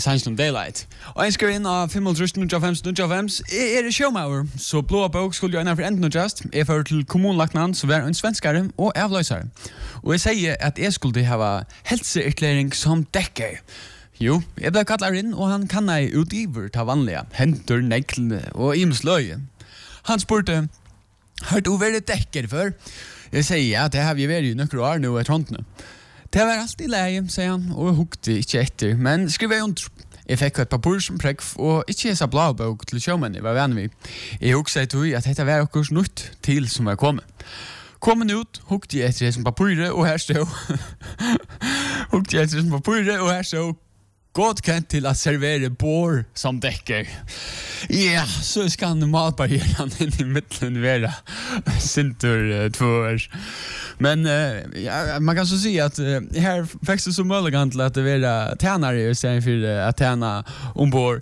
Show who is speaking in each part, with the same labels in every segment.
Speaker 1: Sandstorm Daylight. Og jeg skrev inn av 5.95 det showmauer, så blå bok skulle jo innenfor enden og just. Jeg fører til kommunlagnan, så var en svenskare og avløsare. Og jeg sier at jeg skulle ha helseerklæring som dekker. Jo, jeg ble kallar inn, og han kan jeg utiver ta vanlige henter, neklene og imsløye. Han spurte, har du vært dekker før? Jeg sier ja, det har vi vært i nøkker år nå i Trondene. Det var alltid leie, sier han, og jeg hukte ikke etter, men skrev jeg under. Jeg fikk et papur som prekk, og ikke jeg sa bladbok til sjåmenn jeg var venn vi. Jeg hukte til at dette var akkurat nytt til som var kommet. Kommet ut, hukte jeg etter som papuret, og her stod. Hukte jeg etter som papuret, og her stod. Godt kjent til å servere bår som dekker. Ja, så skal normalbarrieren inn i midten være sinter 2 år. Men ja, man kan så si at her fikk det så mulig til at det var tjenere i stedet for at tjene ombord.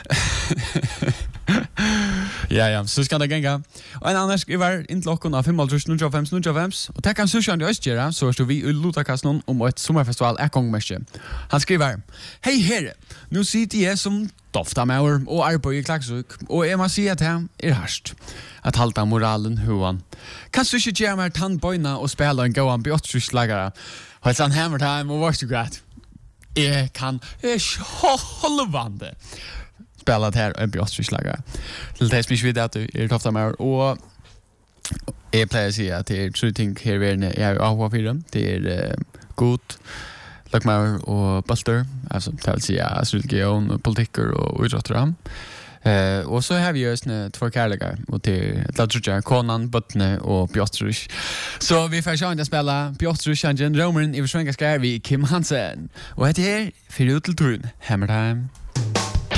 Speaker 1: Ja, så skal det gænga. Og en annen skriver inn til åkken av 5.95, og takk han Sushan i Østgjera, så stod vi i Lutakassen om et sommerfestival Ekongmerske. Han skriver, hei herre, nå sitter jeg som doftamauer og arbeid i Klagsvik, og jeg må si at det harst. At halta moralen huan. Kan du ikke gjøre meg tannbøyna og spela en gåan bjottrykslagare? Hals han hammer time og varsågrad. Jeg kan sjålvande spela det her en bjottrykslagare. Til det som ikke vet at du toftamauer, og jeg pleier å si at det 3 ting her i verden jeg har avhånd for dem. Det god, lagmauer og balter, altså det vil si religion, politikker og idrotter. Og så har vi jo 2 kærlegar, og til Ladrudja, Konan, Bøttene og Bjottrus. Så vi får sjående å spille Bjottrus, Romeren i Versvenga Skær, vi Kim Hansen. Og etter her, 4 ut til turen, Hammer Time.